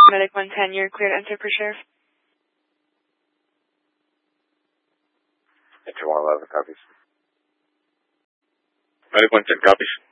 Medic 110, you're clear to enter for Sheriff. Enter 111, copies. Medic 110, copies.